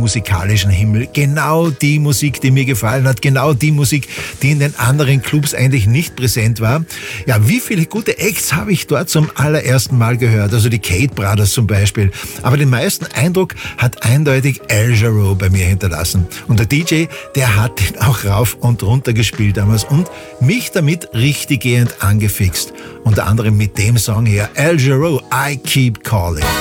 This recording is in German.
musikalischen Himmel. Genau die Musik, die mir gefallen hat, genau die Musik, die in den anderen Clubs eigentlich nicht präsent war. Ja, wie viele gute Acts habe ich dort zum allerersten Mal gehört? Also die Kate Brothers zum Beispiel. Aber den meisten Eindruck hat eindeutig Al Jarreau bei mir hinterlassen. Und der DJ, der hat ihn auch rauf und runter gespielt damals und mich damit richtiggehend angefixt. Unter anderem mit dem Song hier, Al Jarreau, I Keep Calling.